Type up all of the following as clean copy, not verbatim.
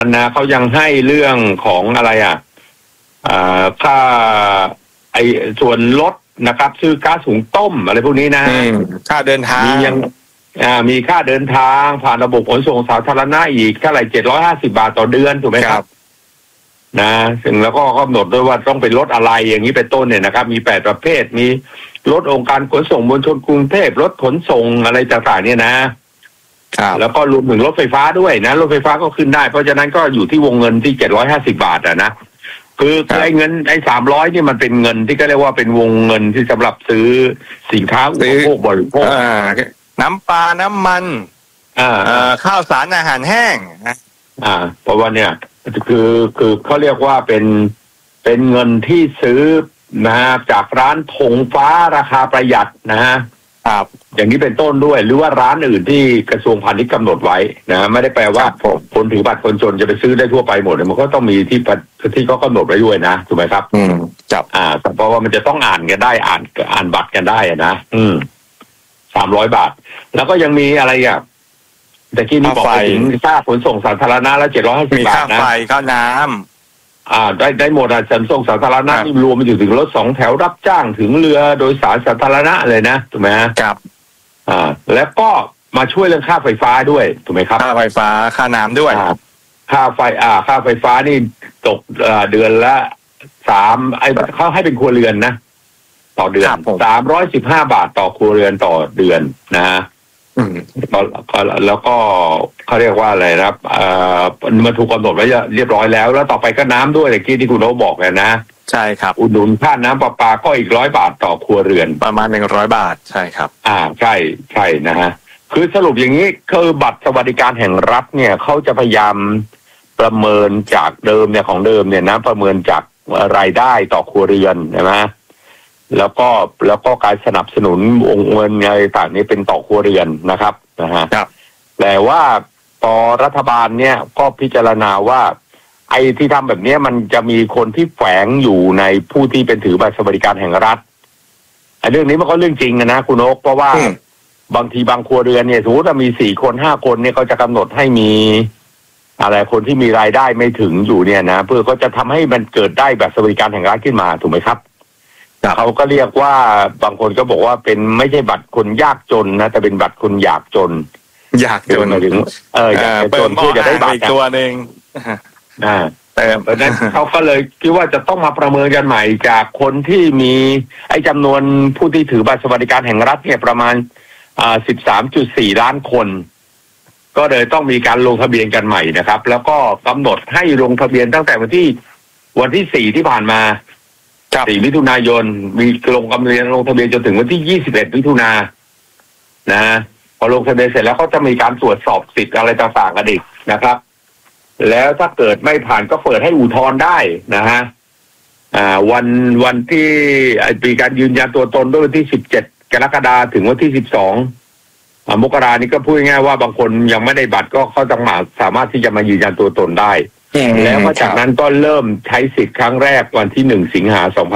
นะเขายังให้เรื่องของอะไรค่าไอ้ส่วนลดนะครับซื้อก๊าซหุงต้มอะไรพวกนี้นะค่าเดินทางมีค่าเดินทางผ่านระบบขนส่งสาธารณะอีกเท่าไหร่750 บาทต่อเดือนถูกไหมครับนะซึ่งแล้วก็กำหนดด้วยว่าต้องเป็นรถอะไรอย่างนี้เป็นต้นเนี่ยนะครับมี8ประเภทมีรถองค์การขนส่งมวลชนกรุงเทพรถขนส่งอะไรต่างๆเนี่ยนะแล้วก็รวมถึงรถไฟฟ้าด้วยนะรถไฟฟ้าก็ขึ้นได้เพราะฉะนั้นก็อยู่ที่วงเงินที่750 บาทนะคือไอ้เงินไอ้300นี่มันเป็นเงินที่ก็เรียกว่าเป็นวงเงินที่สำหรับซื้อสินค้าอุปโภคบริโภคน้ำปลาน้ำมันข้าวสารอาหารแห้งเพราะว่าเนี่ยคือเขาเรียกว่าเป็นเงินที่ซื้อนะจากร้านธงฟ้าราคาประหยัดนะครับอย่างนี้เป็นต้นด้วยหรือว่าร้านอื่นที่กระทรวงพาณิชย์กำหนดไว้นะไม่ได้แปลว่าคนถือบัตรคนจนจะไปซื้อได้ทั่วไปหมดมันก็ต้องมีที่เขากำหนดไว้ด้วยนะถูกไหมครับเพราะว่ามันจะต้องอ่านกันได้อ่านบัตรกันได้นะ300 บาทแล้วก็ยังมีอะไรแต่ที่นี่บอกไปถึงค่าขนส่งสาธารณะแล้ว750 บาทนะค่าไฟค่าน้ำได้หมดขนส่งสาธารณะนี่รวมไปถึงรถ2 แถวรับจ้างถึงเรือโดยสารสาธารณะเลยนะถูกไหมครับแล้วก็มาช่วยเรื่องค่าไฟฟ้าด้วยถูกไหมครับค่าไฟฟ้าค่าน้ำด้วยค่าไฟฟ้านี่ตกเดือนละเขาให้เป็นครัวเรือนนะต่อเดือน315 บาทต่อครัวเรือนต่อเดือนนะแล้วก็เขาเรียกว่าอะไรครับมันถูกกำหนดไว้เรียบร้อยแล้วต่อไปก็น้ำด้วยอย่างที่คุณโอ๊บอกเลยนะใช่ครับอุดหนุนค่าน้ำประปาก็อีก100 บาทต่อครัวเรือนประมาณ100 บาทใช่ครับใช่นะฮะคือสรุปอย่างนี้คือบัตรสวัสดิการแห่งรัฐเนี่ยเขาจะพยายามประเมินจากเดิมเนี่ยของเดิมเนี่ยนะประเมินจากรายได้ต่อครัวเรือนใช่ไหมแล้วก็การสนับสนุนวงเงินอะไรต่างนี้เป็นต่อครัวเรือนนะครับแต่ว่าพอรัฐบาลเนี่ยก็พิจารณาว่าไอ้ที่ทำแบบนี้มันจะมีคนที่แฝงอยู่ในผู้ที่เป็นถือบัตรสวัสดิการแห่งรัฐไอ้เรื่องนี้มันก็เรื่องจริงนะคุณโอ๊คเพราะว่าบางทีบางครัวเรือนเนี่ยสมมติว่ามี4 คน 5 คนเนี่ยเขาจะกำหนดให้มีอะไรคนที่มีรายได้ไม่ถึงอยู่เนี่ยนะเพื่อก็จะทำให้มันเกิดได้บัตรสวัสดิการแห่งรัฐขึ้นมาถูกไหมครับเขาก็เรียกว่าบางคนก็บอกว่าเป็นไม่ใช่บัตรคนยากจนนะแต่เป็นบัตรคนอยากจนมาถึงอยากจนเพื่อจะได้บัตรตัวนึงแต่เพราะนั้นเขาก็เลยคิดว่าจะต้องมาประเมินกันใหม่จากคนที่มีไอ้จำนวนผู้ที่ถือบัตรสวัสดิการแห่งรัฐเนี่ยประมาณ13.4 ล้านคนก็เลยต้องมีการลงทะเบียนกันใหม่นะครับแล้วก็กำหนดให้ลงทะเบียนตั้งแต่วันที่4ที่ผ่านมา4 มิถุนายนมีลงทะเบียนจนถึงวันที่21 มิถุนายนนะพอลงทะเบียนเสร็จแล้วเขาจะมีการตรวจสอบสิทธิ์อะไรต่างๆกันอีกนะครับแล้วถ้าเกิดไม่ผ่านก็เปิดให้อุทธรณ์ได้นะฮะวันที่มีการยืนยันตัวตนด้วยวันที่17 กรกฎาคมถึงวันที่12 มกราคมนี้ก็พูดง่ายๆว่าบางคนยังไม่ได้บัตรก็เขาสามารถที่จะมายืนยันตัวตนได้แล้วก็จากนั้นก็เริ่มใช้สิทธิ์ครั้งแรกวันที่1 สิงหาคม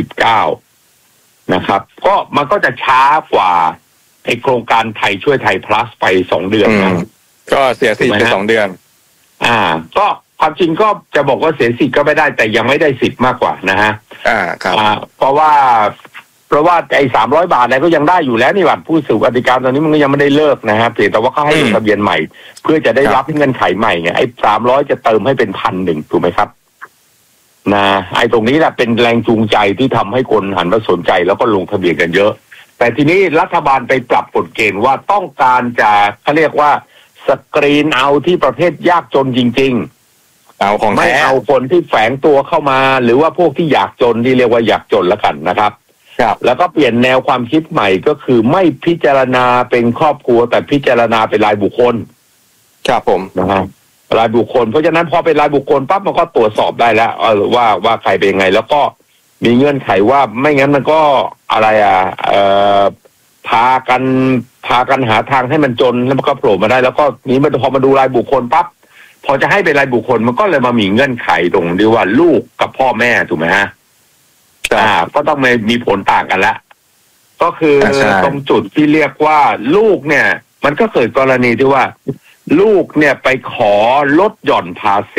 2569นะครับก็มันก็จะช้ากว่าไอโครงการไทยช่วยไทย plus ไป2 เดือนนะก็เสียสิทธิ์ไป2 เดือนก็ความจริงก็จะบอกว่าเสียสิทธิ์ก็ไม่ได้แต่ยังไม่ได้สิทธิ์มากกว่านะฮะครับเพราะว่าไอ้300 บาทอะไรก็ยังได้อยู่แล้วนี่บัตรผู้สูงอายุตอนนี้มันก็ยังไม่ได้เลิกนะฮะเพียงแต่ว่าเขาให้ลงทะเบียนใหม่เพื่อจะได้รับเงื่อนไขใหม่ไงไอ้300จะเติมให้เป็น1,100ถูกไหมครับนะไอ้ตรงนี้แหละเป็นแรงจูงใจที่ทำให้คนหันมาสนใจแล้วก็ลงทะเบียนกันเยอะแต่ทีนี้รัฐบาลไปปรับกฎเกณฑ์ว่าต้องการจะเขาเรียกว่าสกรีนเอาที่ประเภทยากจนจริงๆเอาของแท้ไม่เอาคนที่แฝงตัวเข้ามาหรือว่าพวกที่อยากจนที่เรียกว่าอยากจนแล้วกันนะครับแล้วก็เปลี่ยนแนวความคิดใหม่ก็คือไม่พิจารณาเป็นครอบครัวแต่พิจารณาเป็นรายบุคคลครับผมนะฮะรายบุคคลเพราะฉะนั้นพอเป็นรายบุคคลปั๊บมันก็ตรวจสอบได้แล้วว่าใครเป็นยังไงแล้วก็มีเงื่อนไขว่าไม่งั้นมันก็อะไรพากันหาทางให้มันจนแล้วมันก็โผล่มาได้แล้วก็นี้มันพอมาดูรายบุคคลปั๊บพอจะให้เป็นรายบุคคลมันก็เลยมามีเงื่อนไขตรงที่ว่าลูกกับพ่อแม่ถูกไหมฮะก็ต้องมีผลต่างกันละก็คือตรงจุดที่เรียกว่าลูกเนี่ยมันก็เกิดกรณีที่ว่าลูกเนี่ยไปขอลดหย่อนภาษี